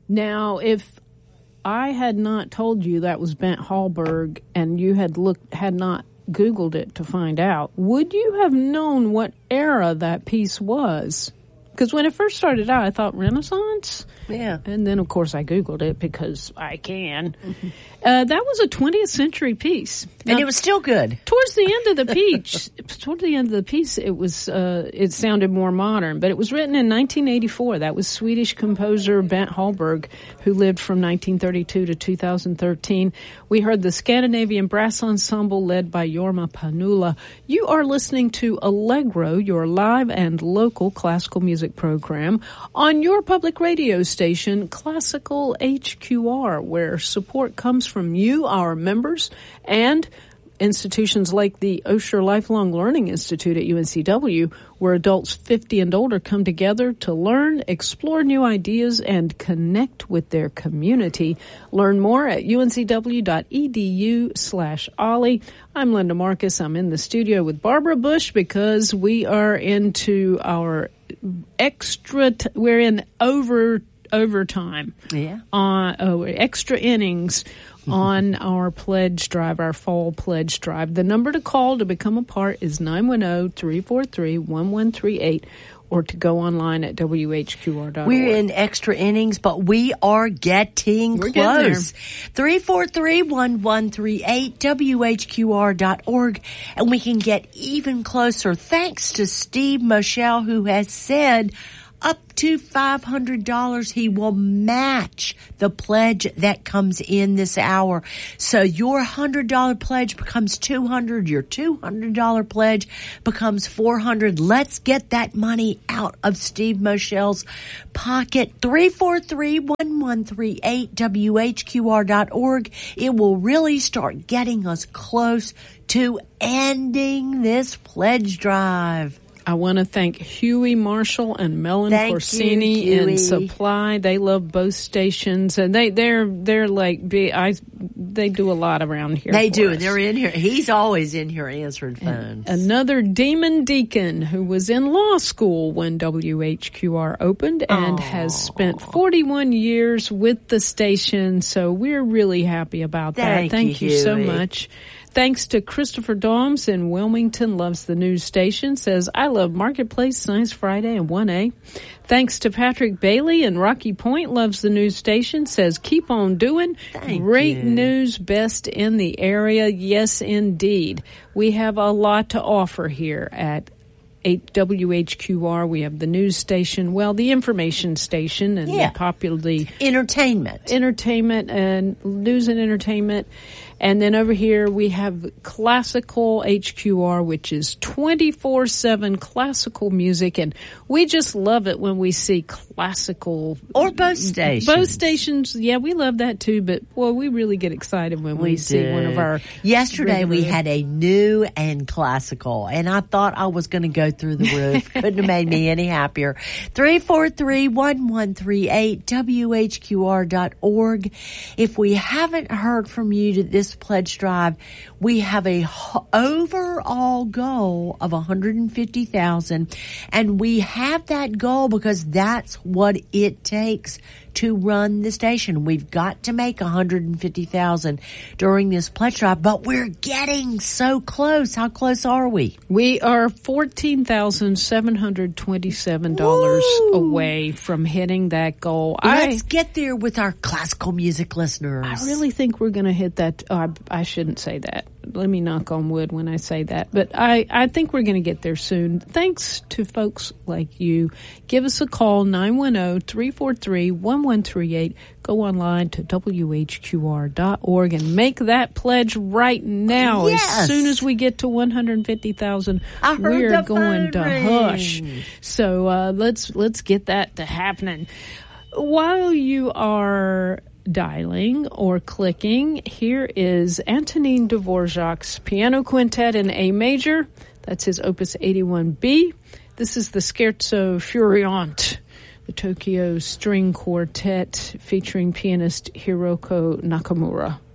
Now, if I had not told you that was Bent Hallberg and you had not Googled it to find out, would you have known what era that piece was? Because when it first started out, I thought Renaissance. Yeah. And then, of course, I Googled it because I can. Mm-hmm. That was a 20th century piece. Now, and it was still good. Towards the end of the piece, it was, it sounded more modern, but it was written in 1984. That was Swedish composer Bent Hallberg, who lived from 1932 to 2013. We heard the Scandinavian Brass Ensemble led by Jorma Panula. You are listening to Allegro, your live and local classical music program on your public radio station, Classical HQR, where support comes from you, our members, and institutions like the Osher Lifelong Learning Institute at UNCW, where adults 50 and older come together to learn, explore new ideas, and connect with their community. Learn more at uncw.edu/OLLI. I'm Linda Marcus. I'm in the studio with Barbara Bush because we are into our we're in overtime. Yeah. Extra innings on our pledge drive, our fall pledge drive. The number to call to become a part is 910-343-1138 or to go online at WHQR.org. We're in extra innings, but we are getting close. 343-1138, WHQR.org, and we can get even closer thanks to Steve Moschel, who has said up to $500 he will match the pledge that comes in this hour. So your $100 pledge becomes $200, your $200 pledge becomes $400. Let's get that money out of Steve Moschel's pocket. 343-1138, WHQR.org. It will really start getting us close to ending this pledge drive. I want to thank Huey Marshall and Melon Corsini in Supply. They love both stations, and they're like they do a lot around here. They do. They're in here. He's always in here answering phones. Another Demon Deacon who was in law school when WHQR opened and has spent 41 years with the station. So we're really happy about that. Thank you so much. Thanks to Christopher Doms in Wilmington, loves the news station, says, I love Marketplace, Science Friday, and 1A. Thanks to Patrick Bailey in Rocky Point, loves the news station, says, keep on doing. Great news, best in the area. Yes, indeed. We have a lot to offer here at WHQR. We have the news station, the information station, and the popularly entertainment and news and entertainment. And then over here we have Classical HQR, which is 24/7 classical music, and we just love it when we see classical or both stations. Both stations, yeah, we love that too. But we really get excited when we see one of our. Yesterday we had a new and classical, and I thought I was going to go through the roof. Couldn't have made me any happier. 343-1138, WHQR.org. If we haven't heard from you to this pledge drive, we have a overall goal of $150,000, and we have that goal because that's what it takes to run the station. We've got to make $150,000 during this pledge drive, but we're getting so close. How close are we? We are $14,727 away from hitting that goal. Let's get there with our classical music listeners. I really think we're going to hit that. I shouldn't say that. Let me knock on wood when I say that. But I think we're going to get there soon. Thanks to folks like you. Give us a call, 910-343-1138. Go online to WHQR.org and make that pledge right now. Yes. As soon as we get to 150,000, we're going to hush. So let's get that to happening. While you are dialing or clicking, here is Antonin Dvorak's Piano Quintet in A major. That's his Opus 81B. This is the Scherzo Furiante, the Tokyo String Quartet featuring pianist Hiroko Nakamura.